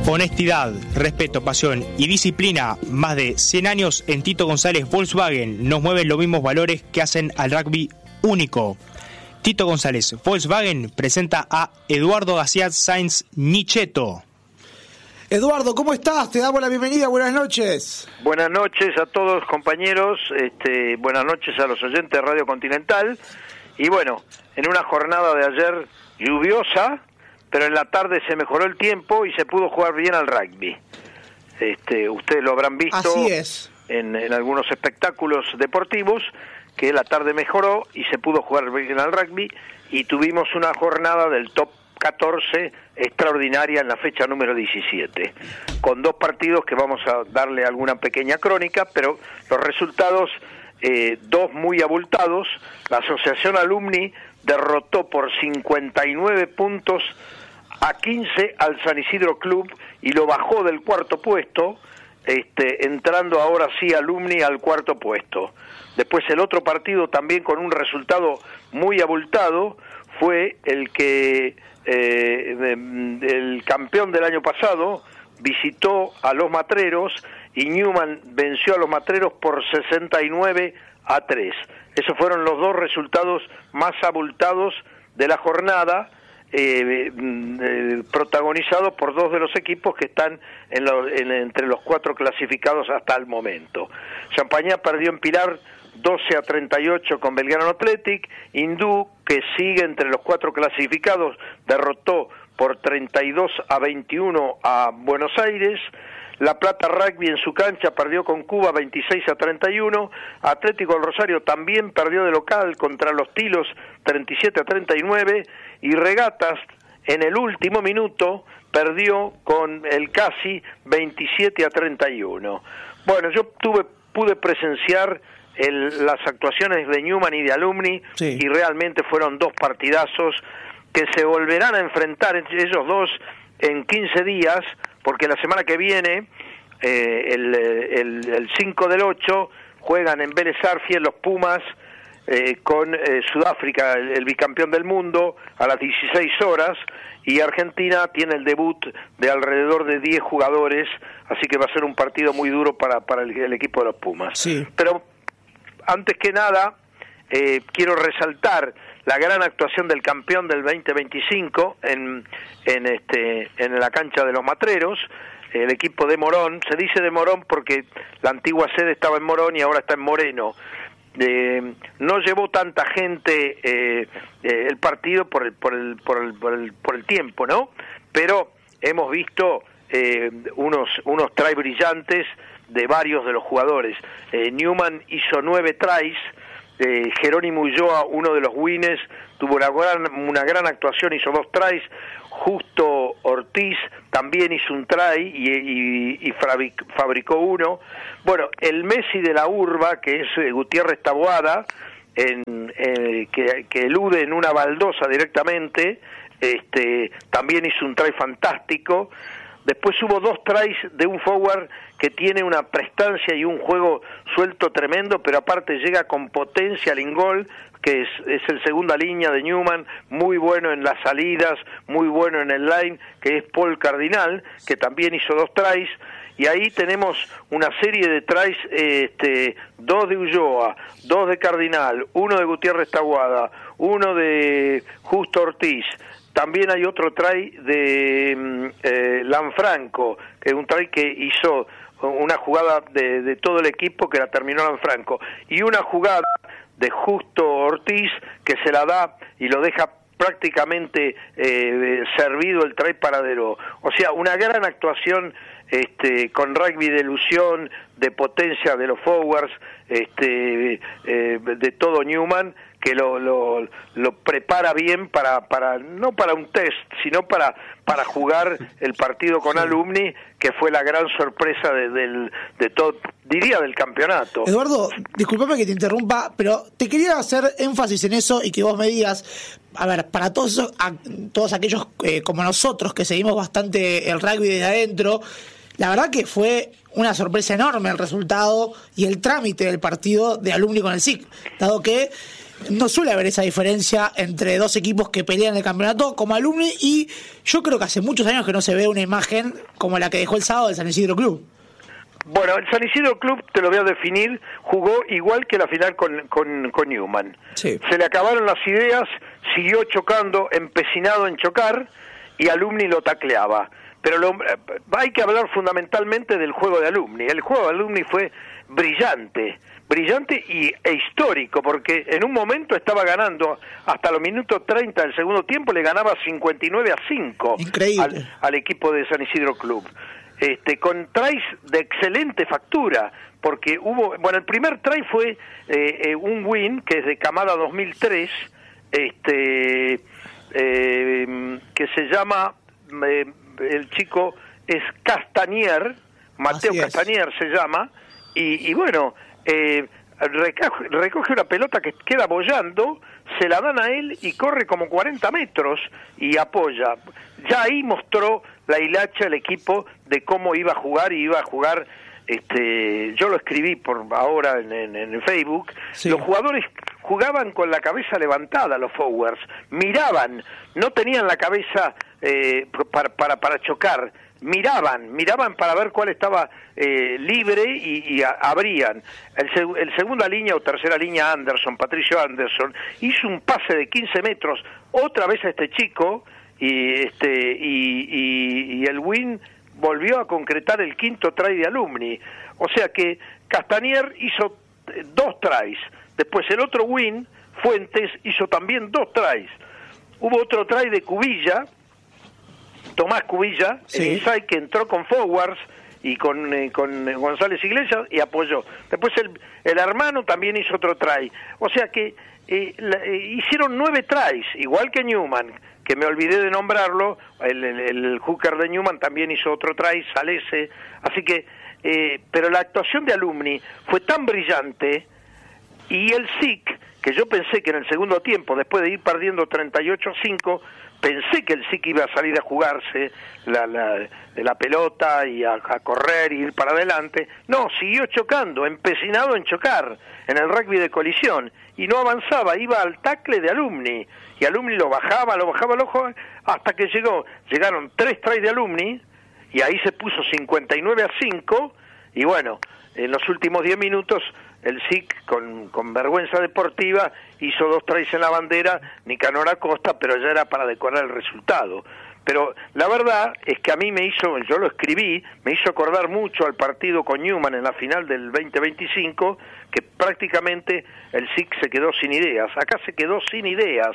Honestidad, respeto, pasión y disciplina. Más de 100 años en Tito González Volkswagen nos mueven los mismos valores que hacen al rugby único. Tito González Volkswagen presenta a Eduardo García Sáenz Nicheto. Eduardo, ¿cómo estás? Te damos la bienvenida, buenas noches. Buenas noches a todos, compañeros, buenas noches a los oyentes de Radio Continental. Y bueno, en una jornada de ayer lluviosa, pero en la tarde se mejoró el tiempo y se pudo jugar bien al rugby. Ustedes lo habrán visto. Así es. En algunos espectáculos deportivos, que la tarde mejoró y se pudo jugar bien al rugby, y tuvimos una jornada del top 14 extraordinaria en la fecha número 17, con dos partidos que vamos a darle alguna pequeña crónica, pero los resultados, dos muy abultados. La Asociación Alumni derrotó por 59 puntos a 15 al San Isidro Club y lo bajó del cuarto puesto, entrando ahora sí Alumni al cuarto puesto. Después el otro partido, también con un resultado muy abultado, fue el que el campeón del año pasado visitó a los Matreros y Newman venció a los Matreros por 69-3. Esos fueron los dos resultados más abultados de la jornada, protagonizados por dos de los equipos que están entre los cuatro clasificados hasta el momento. Champañá perdió en Pilar 12-38 con Belgrano Athletic. Hindú, que sigue entre los cuatro clasificados, derrotó por 32-21 a Buenos Aires. La Plata Rugby en su cancha perdió con Cuba 26-31. Atlético del Rosario también perdió de local contra los Tilos 37-39. Y Regatas, en el último minuto, perdió con el Casi 27-31. Bueno, yo pude presenciar las actuaciones de Newman y de Alumni, sí, y realmente fueron dos partidazos que se volverán a enfrentar entre ellos dos en 15 días, porque la semana que viene, el 5 del 8, juegan en Vélez Arfiel los Pumas con Sudáfrica, el bicampeón del mundo, a las 16 horas, y Argentina tiene el debut de alrededor de 10 jugadores, así que va a ser un partido muy duro para el equipo de los Pumas. Sí. Pero antes que nada, quiero resaltar la gran actuación del campeón del 2025 en la cancha de los Matreros, el equipo de Morón. Se dice de Morón porque la antigua sede estaba en Morón y ahora está en Moreno. No llevó tanta gente el partido por el tiempo, ¿no? Pero hemos visto unos tries brillantes de varios de los jugadores. Newman hizo 9 tries. Jerónimo Ulloa, uno de los winners, tuvo una gran actuación, hizo 2 tries. Justo Ortiz también hizo un try y fabricó uno. Bueno, el Messi de la Urba, que es Gutiérrez Taboada, que elude en una baldosa directamente, también hizo un try fantástico. Después hubo 2 tries de un forward que tiene una prestancia y un juego suelto tremendo, pero aparte llega con potencia al ingol, que es el segunda línea de Newman, muy bueno en las salidas, muy bueno en el line, que es Paul Cardinal, que también hizo 2 tries. Y ahí tenemos una serie de tries, 2 de Ulloa, 2 de Cardinal, 1 de Gutiérrez Taboada, 1 de Justo Ortiz. También hay otro try de Lanfranco, que es un try que hizo una jugada de todo el equipo que la terminó Lanfranco, y una jugada de Justo Ortiz que se la da y lo deja prácticamente servido el try paradero. O sea, una gran actuación con rugby de ilusión, de potencia de los forwards, de todo Newman, que lo prepara bien no para un test, sino para jugar el partido con Alumni, que fue la gran sorpresa de todo, diría, del campeonato. Eduardo, discúlpame que te interrumpa, pero te quería hacer énfasis en eso y que vos me digas, a ver, para todos aquellos como nosotros que seguimos bastante el rugby desde adentro, la verdad que fue una sorpresa enorme el resultado y el trámite del partido de Alumni con el SIC, dado que no suele haber esa diferencia entre dos equipos que pelean el campeonato como Alumni, y yo creo que hace muchos años que no se ve una imagen como la que dejó el sábado el San Isidro Club. Bueno, el San Isidro Club, te lo voy a definir, jugó igual que la final con Newman. Sí. Se le acabaron las ideas, siguió chocando, empecinado en chocar, y Alumni lo tacleaba. Pero hay que hablar fundamentalmente del juego de Alumni. El juego de Alumni fue brillante e histórico, porque en un momento estaba ganando hasta los minutos 30 del segundo tiempo, le ganaba 59-5 al equipo de San Isidro Club. Con tries de excelente factura, porque el primer try fue un win que es de camada 2003, que se llama, el chico es Castanier, Mateo Castanier se llama, y bueno, recoge una pelota que queda boyando, se la dan a él y corre como 40 metros y apoya. Ya ahí mostró la hilacha el equipo de cómo iba a jugar, y iba a jugar, yo lo escribí por ahora en Facebook, sí. Los jugadores jugaban con la cabeza levantada, los forwards, miraban, no tenían la cabeza para chocar, miraban para ver cuál estaba libre y abrían. El segunda línea o tercera línea, Patricio Anderson, hizo un pase de 15 metros otra vez a este chico, y el win volvió a concretar el quinto try de Alumni. O sea que Castanier hizo 2 tries. Después el otro win, Fuentes, hizo también 2 tries. Hubo otro try de Cubilla, Tomás Cubilla, sí. El inside, que entró con forwards y con González Iglesias y apoyó. Después el hermano también hizo otro try. O sea que hicieron 9 tries, igual que Newman, que me olvidé de nombrarlo, el hooker de Newman también hizo otro try, Salese. Así que, pero la actuación de Alumni fue tan brillante, y el SIC, que yo pensé que en el segundo tiempo, después de ir perdiendo 38-5, pensé que el SIC iba a salir a jugarse la pelota y a correr y ir para adelante. No, siguió chocando, empecinado en chocar en el rugby de colisión, y no avanzaba, iba al tackle de Alumni, y Alumni lo bajaba el ojo, hasta que llegaron 3 tries de Alumni, y ahí se puso 59-5, y bueno, en los últimos 10 minutos el SIC, con vergüenza deportiva, hizo 2 tries en la bandera, Nicanor Acosta, pero ya era para decorar el resultado. Pero la verdad es que a mí yo lo escribí, me hizo acordar mucho al partido con Newman en la final del 2025, que prácticamente el SIC se quedó sin ideas. Acá se quedó sin ideas.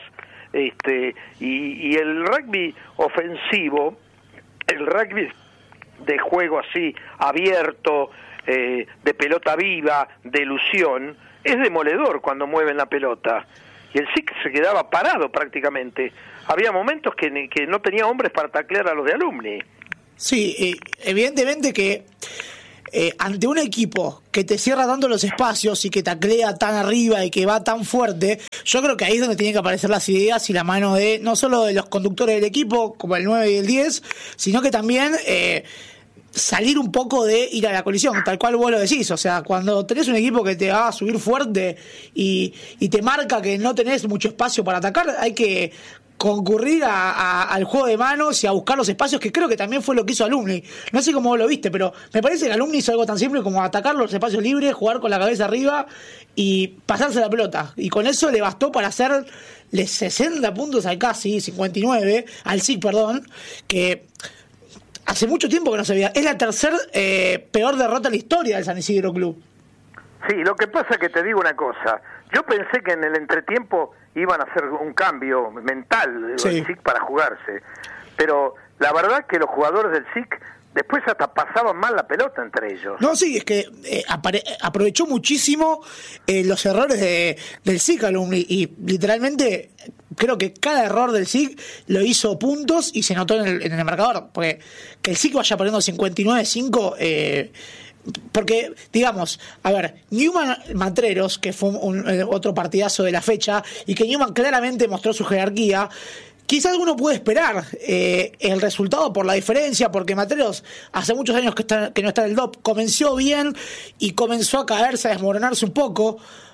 Y el rugby ofensivo, el rugby de juego así, abierto, de pelota viva, de ilusión, es demoledor cuando mueven la pelota. Y el SIC se quedaba parado prácticamente. Había momentos que no tenía hombres para taclear a los de Alumni. Sí, evidentemente que ante un equipo que te cierra tanto los espacios y que taclea tan arriba y que va tan fuerte, yo creo que ahí es donde tienen que aparecer las ideas y la mano de no solo de los conductores del equipo, como el 9 y el 10, sino que también salir un poco de ir a la colisión, tal cual vos lo decís. O sea, cuando tenés un equipo que te va a subir fuerte y te marca que no tenés mucho espacio para atacar, hay que concurrir al juego de manos y a buscar los espacios, que creo que también fue lo que hizo Alumni. No sé cómo vos lo viste, pero me parece que Alumni hizo algo tan simple como atacar los espacios libres, jugar con la cabeza arriba y pasarse la pelota. Y con eso le bastó para hacerle 60 puntos al casi 59, al SIC, perdón, que hace mucho tiempo que no se veía. Es la tercera peor derrota en la historia del San Isidro Club. Sí, lo que pasa es que te digo una cosa. Yo pensé que en el entretiempo iban a hacer un cambio mental del SIC para jugarse. Pero la verdad que los jugadores del SIC después hasta pasaban mal la pelota entre ellos. No, sí, es que aprovechó muchísimo los errores del SIC Alumni, y literalmente creo que cada error del SIC lo hizo puntos y se notó en el marcador, porque que el SIC vaya poniendo 59-5, porque, digamos, a ver, Newman Matreros, que fue otro partidazo de la fecha, y que Newman claramente mostró su jerarquía. Quizás uno puede esperar el resultado por la diferencia, porque Matreros hace muchos años que no está en el DOP, comenzó bien y comenzó a caerse, a desmoronarse un poco,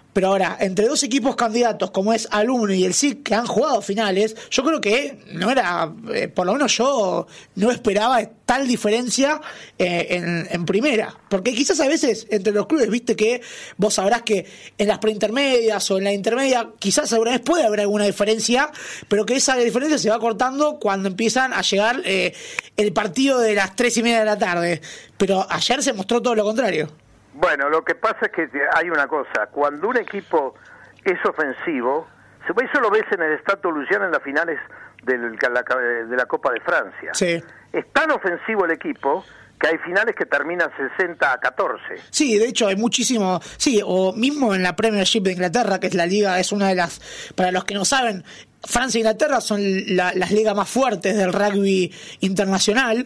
Pero ahora, entre dos equipos candidatos como es Alumni y el SIC que han jugado finales, yo creo que no era, por lo menos yo no esperaba tal diferencia en primera. Porque quizás a veces entre los clubes, viste que vos sabrás que en las preintermedias o en la intermedia quizás alguna vez puede haber alguna diferencia, pero que esa diferencia se va cortando cuando empiezan a llegar el partido de las 3:30 de la tarde. Pero ayer se mostró todo lo contrario. Bueno, lo que pasa es que hay una cosa, cuando un equipo es ofensivo, eso lo ves en el Stade Luciano en las finales de la Copa de Francia. Sí. Es tan ofensivo el equipo que hay finales que terminan 60-14. Sí, de hecho hay muchísimo, sí, o mismo en la Premiership de Inglaterra, que es la liga, es una de las, para los que no saben, Francia e Inglaterra son las ligas más fuertes del rugby internacional.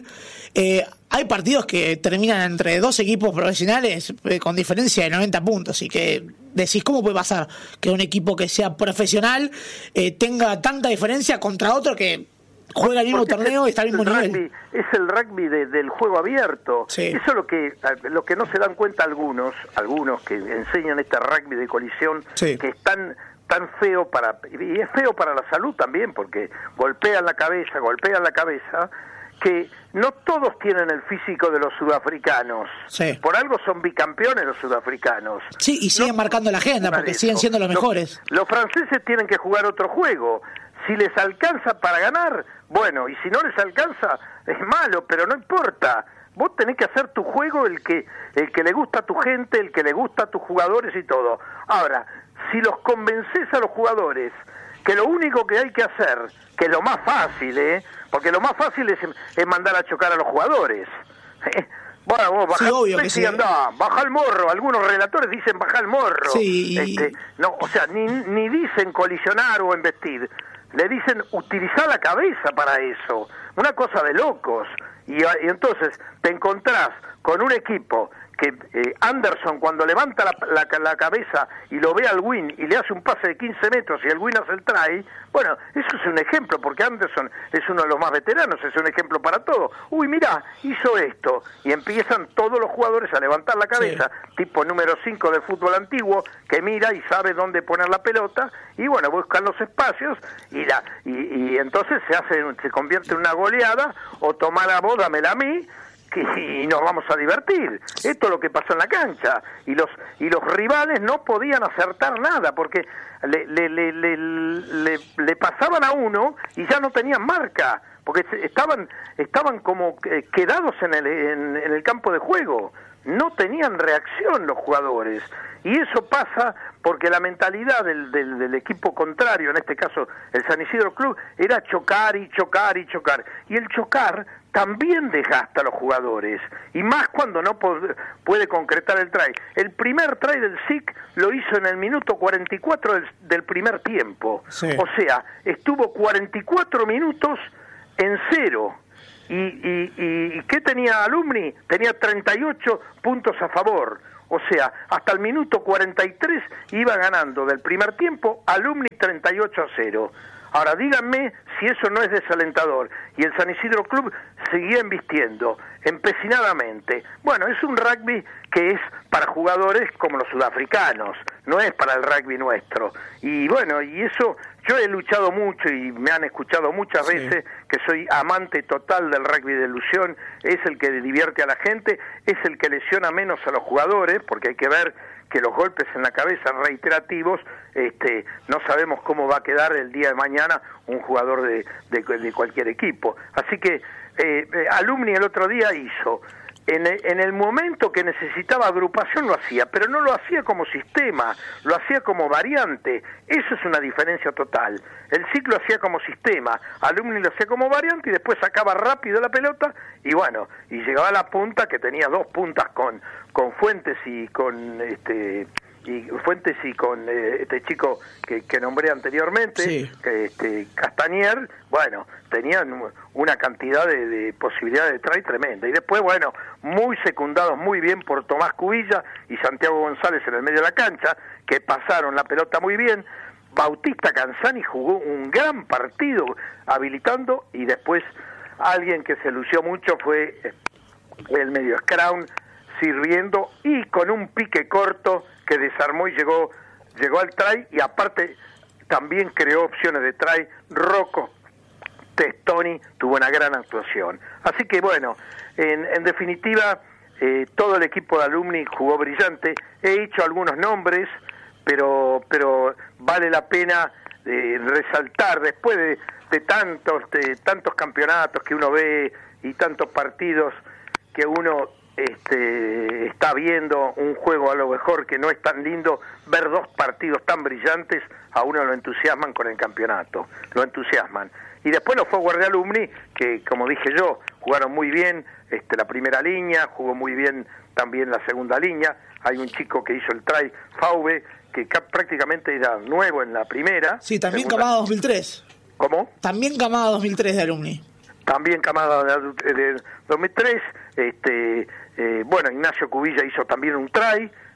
Hay partidos que terminan entre dos equipos profesionales con diferencia de 90 puntos, y que decís, ¿cómo puede pasar que un equipo que sea profesional tenga tanta diferencia contra otro que juega el mismo torneo y está al mismo nivel? Es el rugby del juego abierto. Sí. Eso es lo que no se dan cuenta algunos que enseñan este rugby de colisión, sí, que es tan feo y es feo para la salud también, porque golpean la cabeza, que no todos tienen el físico de los sudafricanos. Sí. Por algo son bicampeones los sudafricanos. Sí, y siguen marcando la agenda porque siguen siendo los mejores. Los franceses tienen que jugar otro juego. Si les alcanza para ganar, bueno, y si no les alcanza, es malo, pero no importa. Vos tenés que hacer tu juego, el que le gusta a tu gente, el que le gusta a tus jugadores y todo. Ahora, si los convences a los jugadores que lo único que hay que hacer, que es lo más fácil, porque lo más fácil es mandar a chocar a los jugadores. Bueno, vos bajá, sí, obvio que sí. Andá, baja el morro. Algunos relatores dicen baja el morro. Sí. No, o sea, ni dicen colisionar o embestir. Le dicen utilizar la cabeza para eso. Una cosa de locos. Y entonces te encontrás con un equipo que Anderson, cuando levanta la cabeza y lo ve al Win y le hace un pase de 15 metros y el Win hace el try, bueno, eso es un ejemplo, porque Anderson es uno de los más veteranos, es un ejemplo para todo. Uy, mirá, hizo esto, y empiezan todos los jugadores a levantar la cabeza, sí, tipo número 5 del fútbol antiguo, que mira y sabe dónde poner la pelota, y bueno, buscan los espacios, y entonces se convierte en una goleada, o toma la bola, dámela a mí, y nos vamos a divertir. Esto es lo que pasó en la cancha, y los rivales no podían acertar nada porque le pasaban a uno y ya no tenían marca, porque estaban como quedados en el campo de juego, no tenían reacción los jugadores, y eso pasa porque la mentalidad del equipo contrario, en este caso el San Isidro Club, era chocar y chocar y chocar, y el chocar también desgasta a los jugadores, y más cuando no puede concretar el try. El primer try del SIC lo hizo en el minuto 44 del primer tiempo, sí, o sea, estuvo 44 minutos en cero. ¿Y qué tenía Alumni? Tenía 38 puntos a favor. O sea, hasta el minuto 43 iba ganando del primer tiempo Alumni 38-0. Ahora, díganme si eso no es desalentador. Y el San Isidro Club seguía invirtiendo empecinadamente. Bueno, es un rugby que es para jugadores como los sudafricanos, no es para el rugby nuestro. Y bueno, y eso, yo he luchado mucho y me han escuchado muchas veces, sí, que soy amante total del rugby de ilusión, es el que divierte a la gente, es el que lesiona menos a los jugadores, porque hay que ver que los golpes en la cabeza reiterativos, no sabemos cómo va a quedar el día de mañana un jugador de cualquier equipo. Así que Alumni el otro día hizo, en el momento que necesitaba agrupación lo hacía, pero no lo hacía como sistema, lo hacía como variante. Eso es una diferencia total. El SIC lo hacía como sistema, Alumni lo hacía como variante, y después sacaba rápido la pelota, y bueno, y llegaba a la punta, que tenía dos puntas con Fuentes y con este chico que nombré anteriormente, sí, Castanier. Bueno, tenían una cantidad de posibilidades de try tremenda, y después, bueno, muy secundados muy bien por Tomás Cubilla y Santiago González en el medio de la cancha, que pasaron la pelota muy bien. Bautista Canzani jugó un gran partido habilitando, y después alguien que se lució mucho fue el medio Scrown, sirviendo y con un pique corto que desarmó y llegó llegó al try y aparte también creó opciones de try. Rocco Testoni tuvo una gran actuación. Así que bueno, en definitiva, todo el equipo de Alumni jugó brillante. He hecho algunos nombres, pero vale la pena resaltar después de tantos campeonatos que uno ve y tantos partidos que uno está viendo un juego a lo mejor que no es tan lindo, ver dos partidos tan brillantes a uno lo entusiasman con el campeonato, lo entusiasman. Y después los Forward de Alumni, que como dije yo, jugaron muy bien la primera línea, jugó muy bien también la segunda línea. Hay un chico que hizo el try, Faube, que prácticamente era nuevo en la primera. Sí, también camada 2003. ¿Cómo? También camada 2003 de Alumni. También camada de 2003. Bueno, Ignacio Cubilla hizo también un try,